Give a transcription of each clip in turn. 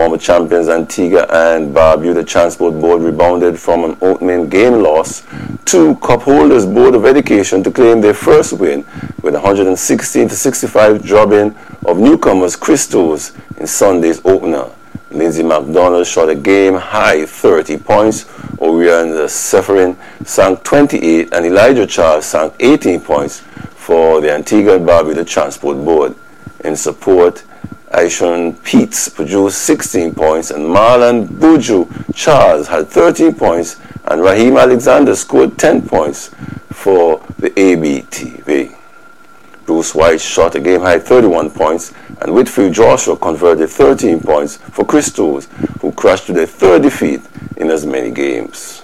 Former champions Antigua and Barbuda Transport Board rebounded from an opening game loss to Cup holders Board of Education to claim their first win with 116-65 drubbing of newcomers Christos in Sunday's opener. Lindsay McDonald shot a game-high 30 points, Orion Seferin sank 28, and Elijah Charles sank 18 points for the Antigua and Barbuda Transport Board. In support, Aishon Peets produced 16 points, and Marlon Buju Charles had 13 points, and Raheem Alexander scored 10 points for the ABTV. Bruce White shot a game-high 31 points, and Whitfield Joshua converted 13 points for Christos, who crashed to their third defeat in as many games.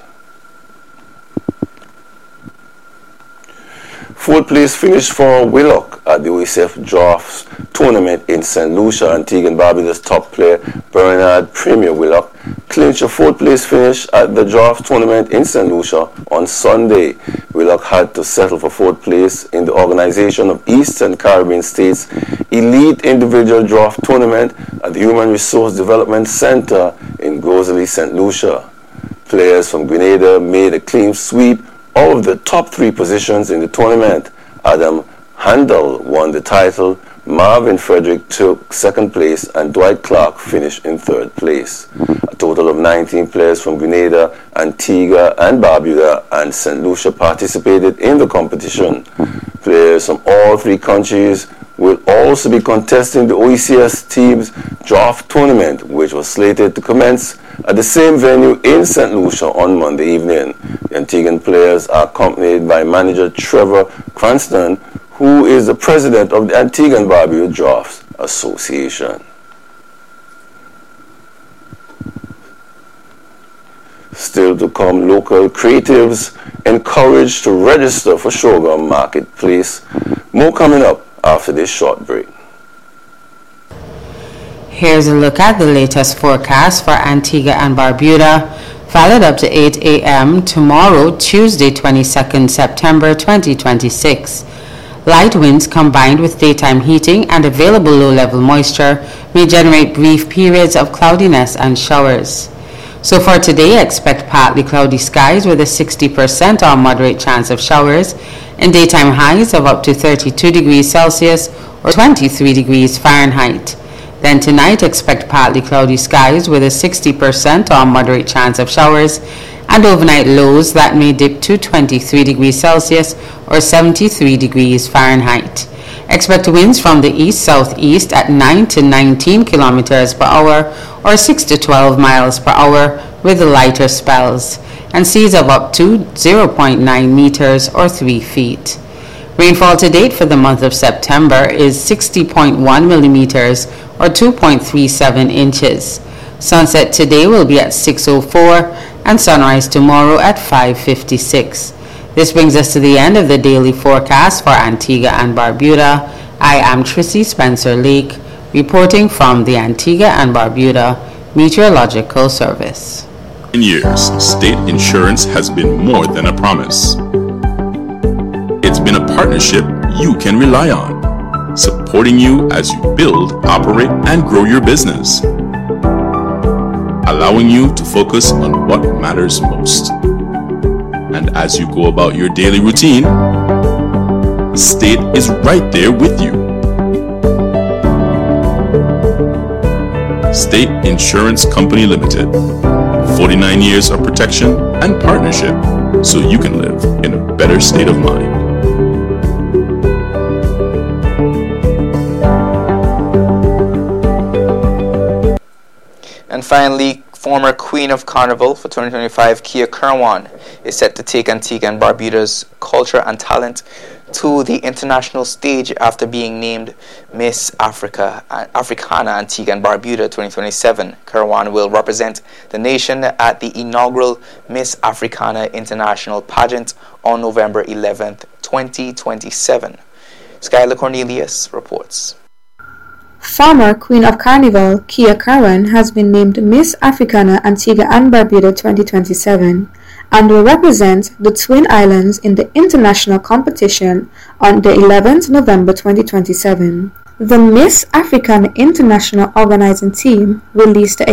Fourth place finish for Willock at the OECF Drafts Tournament in St. Lucia. Antigua and Barbuda's top player, Bernard Premier Willock, clinched a fourth place finish at the Drafts Tournament in St. Lucia on Sunday. Willock had to settle for fourth place in the organization of Eastern Caribbean States Elite Individual Draft Tournament at the Human Resource Development Center in Grosley, St. Lucia. Players from Grenada made a clean sweep of the top three positions in the tournament. Adam Handel won the title, Marvin Frederick took second place, and Dwight Clark finished in third place. A total of 19 players from Grenada, Antigua and Barbuda and St. Lucia participated in the competition. Players from all three countries will also be contesting the OECS Teams Draft Tournament, which was slated to commence at the same venue in St. Lucia on Monday evening. The Antiguan players are accompanied by manager Trevor Cranston, who is the president of the Antigua and Barbuda Drafts Association. Still to come, local creatives encouraged to register for Shogun Marketplace. More coming up after this short break. Here's a look at the latest forecast for Antigua and Barbuda, valid up to 8 a.m. tomorrow, Tuesday, 22nd September 2026. Light winds combined with daytime heating and available low-level moisture may generate brief periods of cloudiness and showers. So for today, expect partly cloudy skies with a 60% or moderate chance of showers and daytime highs of up to 32 degrees Celsius or 23 degrees Fahrenheit. Then tonight, expect partly cloudy skies with a 60% or moderate chance of showers and overnight lows that may dip to 23 degrees Celsius or 73 degrees Fahrenheit. Expect winds from the east-southeast at 9 to 19 kilometers per hour or 6 to 12 miles per hour with lighter spells, and seas of up to 0.9 meters or 3 feet. Rainfall to date for the month of September is 60.1 millimeters or 2.37 inches. Sunset today will be at 6:04 and sunrise tomorrow at 5:56. This brings us to the end of the daily forecast for Antigua and Barbuda. I am Trissy Spencer Lake, reporting from the Antigua and Barbuda Meteorological Service. In years, state insurance has been more than a promise. It's been a partnership you can rely on, supporting you as you build, operate, and grow your business, allowing you to focus on what matters most. And as you go about your daily routine, State is right there with you. State Insurance Company Limited. 49 years of protection and partnership so you can live in a better state of mind. And finally, former Queen of Carnival for 2025, Kia Kerwan, is set to take Antigua and Barbuda's culture and talent to the international stage after being named Miss Africana Antigua and Barbuda 2027. Kerwan will represent the nation at the inaugural Miss Africana International pageant on November 11th, 2027. Skylar Cornelius reports. Former Queen of Carnival, Kia Kerwan, has been named Miss Africana Antigua and Barbuda 2027 and will represent the Twin Islands in the international competition on the 11th November 2027. The Miss Africana International organizing team released the